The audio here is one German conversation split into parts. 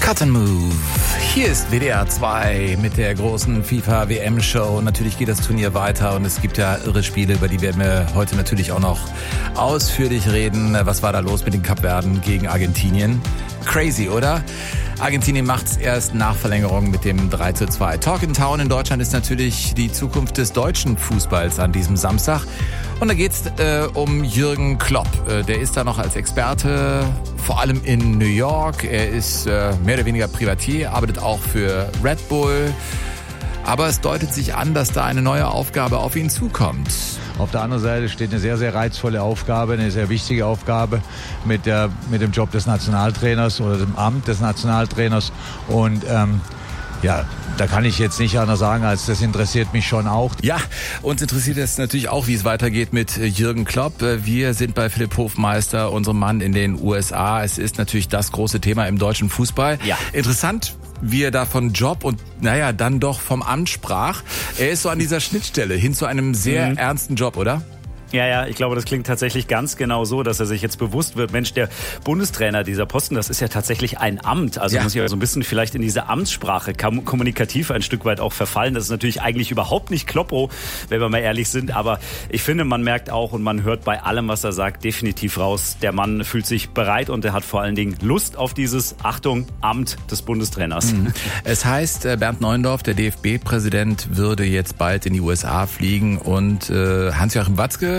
Cut and Move. Hier ist WDR 2 mit der großen FIFA-WM-Show. Natürlich geht das Turnier weiter und es gibt ja irre Spiele, über die werden wir heute natürlich auch noch ausführlich reden. Was war da los mit den Kapverden gegen Argentinien? Crazy, oder? Argentinien macht's erst nach Verlängerung mit dem 3:2. Talk in Town in Deutschland ist natürlich die Zukunft des deutschen Fußballs an diesem Samstag. Und da geht's um Jürgen Klopp. Der ist da noch als Experte, vor allem in New York. Er ist mehr oder weniger Privatier, arbeitet auch für Red Bull. Aber es deutet sich an, dass da eine neue Aufgabe auf ihn zukommt. Auf der anderen Seite steht eine sehr, sehr reizvolle Aufgabe, eine sehr wichtige Aufgabe mit dem Job des Nationaltrainers oder dem Amt des Nationaltrainers. Und da kann ich jetzt nicht anders sagen, als das interessiert mich schon auch. Ja, uns interessiert es natürlich auch, wie es weitergeht mit Jürgen Klopp. Wir sind bei Philipp Hofmeister, unserem Mann in den USA. Es ist natürlich das große Thema im deutschen Fußball. Ja. Interessant, wie er da von Job und dann doch vom Amt sprach. Er ist so an dieser Schnittstelle hin zu einem sehr ernsten Job, oder? Ja, ich glaube, das klingt tatsächlich ganz genau so, dass er sich jetzt bewusst wird, Mensch, der Bundestrainer, dieser Posten, das ist ja tatsächlich ein Amt. Also muss ich ja so ein bisschen vielleicht in diese Amtssprache kommunikativ ein Stück weit auch verfallen. Das ist natürlich eigentlich überhaupt nicht Kloppo, wenn wir mal ehrlich sind. Aber ich finde, man merkt auch und man hört bei allem, was er sagt, definitiv raus. Der Mann fühlt sich bereit und er hat vor allen Dingen Lust auf dieses, Achtung, Amt des Bundestrainers. Es heißt, Bernd Neuendorf, der DFB-Präsident, würde jetzt bald in die USA fliegen und Hans-Joachim Watzke,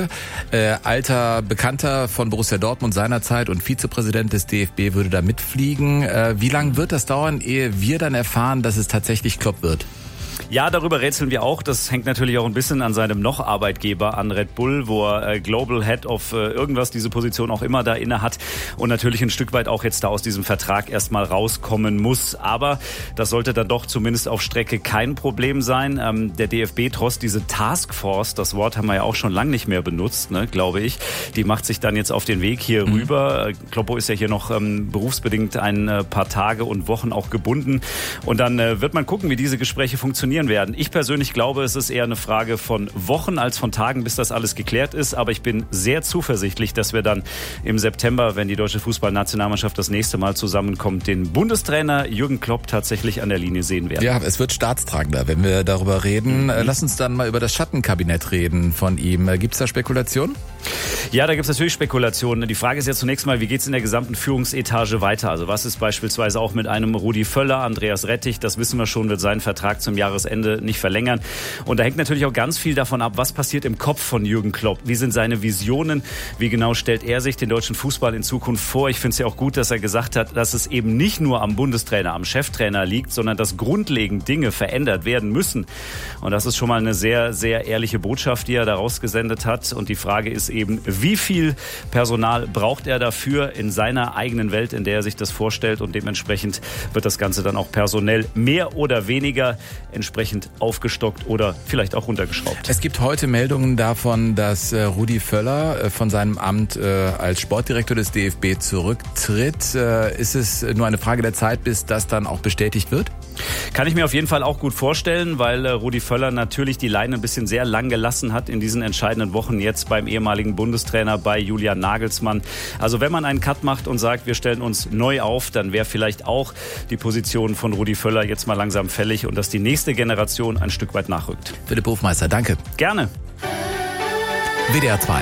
alter Bekannter von Borussia Dortmund seinerzeit und Vizepräsident des DFB, würde da mitfliegen. Wie lange wird das dauern, ehe wir dann erfahren, dass es tatsächlich Klopp wird? Ja, darüber rätseln wir auch. Das hängt natürlich auch ein bisschen an seinem noch Arbeitgeber, an Red Bull, wo er Global Head of irgendwas, diese Position auch immer da inne hat und natürlich ein Stück weit auch jetzt da aus diesem Vertrag erstmal rauskommen muss. Aber das sollte dann doch zumindest auf Strecke kein Problem sein. Der DFB, trotz diese Taskforce, das Wort haben wir ja auch schon lange nicht mehr benutzt, glaube ich, die macht sich dann jetzt auf den Weg hier rüber. Kloppo ist ja hier noch berufsbedingt ein paar Tage und Wochen auch gebunden und dann wird man gucken, wie diese Gespräche funktionieren werden. Ich persönlich glaube, es ist eher eine Frage von Wochen als von Tagen, bis das alles geklärt ist. Aber ich bin sehr zuversichtlich, dass wir dann im September, wenn die deutsche Fußballnationalmannschaft das nächste Mal zusammenkommt, den Bundestrainer Jürgen Klopp tatsächlich an der Linie sehen werden. Ja, es wird staatstragender, wenn wir darüber reden. Lass uns dann mal über das Schattenkabinett reden von ihm. Gibt es da Spekulationen? Ja, da gibt es natürlich Spekulationen. Die Frage ist ja zunächst mal, wie geht es in der gesamten Führungsetage weiter? Also was ist beispielsweise auch mit einem Rudi Völler, Andreas Rettich, das wissen wir schon, wird seinen Vertrag zum Jahresende nicht verlängern. Und da hängt natürlich auch ganz viel davon ab, was passiert im Kopf von Jürgen Klopp. Wie sind seine Visionen? Wie genau stellt er sich den deutschen Fußball in Zukunft vor? Ich finde es ja auch gut, dass er gesagt hat, dass es eben nicht nur am Bundestrainer, am Cheftrainer liegt, sondern dass grundlegend Dinge verändert werden müssen. Und das ist schon mal eine sehr, sehr ehrliche Botschaft, die er da rausgesendet hat. Und die Frage ist eben, wie viel Personal braucht er dafür in seiner eigenen Welt, in der er sich das vorstellt? Und dementsprechend wird das Ganze dann auch personell mehr oder weniger entsprechend aufgestockt oder vielleicht auch runtergeschraubt. Es gibt heute Meldungen davon, dass Rudi Völler von seinem Amt als Sportdirektor des DFB zurücktritt. Ist es nur eine Frage der Zeit, bis das dann auch bestätigt wird? Kann ich mir auf jeden Fall auch gut vorstellen, weil Rudi Völler natürlich die Leine ein bisschen sehr lang gelassen hat in diesen entscheidenden Wochen jetzt beim ehemaligen Bundestrainer bei Julian Nagelsmann. Also wenn man einen Cut macht und sagt, wir stellen uns neu auf, dann wäre vielleicht auch die Position von Rudi Völler jetzt mal langsam fällig und dass die nächste Generation ein Stück weit nachrückt. Philipp Hofmeister, danke. Gerne. WDR 2.